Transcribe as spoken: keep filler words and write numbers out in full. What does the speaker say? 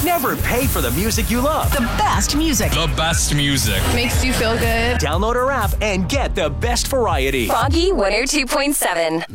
Never pay for the music you love. The best music. The best music. Makes you feel good. Download our app and get the best variety. Froggy one oh two point seven.